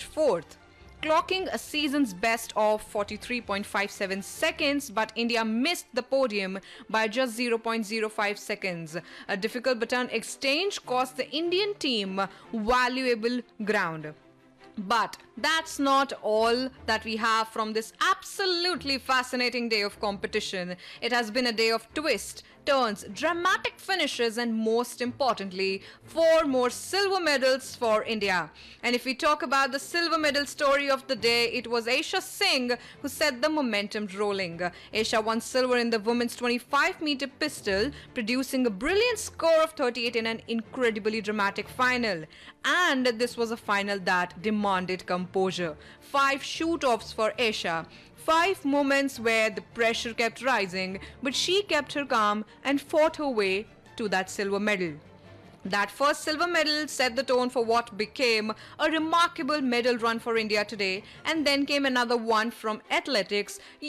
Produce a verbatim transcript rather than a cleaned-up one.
fourth, clocking a season's best of forty-three point five seven seconds, but India missed the podium by just zero point zero five seconds. A difficult baton exchange cost the Indian team valuable ground. But that's not all that we have from this absolutely fascinating day of competition. It has been a day of twists, turns, dramatic finishes, and most importantly, four more silver medals for India. And if we talk about the silver medal story of the day, it was Aisha Singh who set the momentum rolling. Aisha won silver in the women's twenty-five meter pistol, producing a brilliant score of thirty-eight in an incredibly dramatic final. And this was a final that demanded composure. Five shoot-offs for Aisha. Five moments where the pressure kept rising, but she kept her calm and fought her way to that silver medal. That first silver medal set the tone for what became a remarkable medal run for India today, and then came another one from athletics.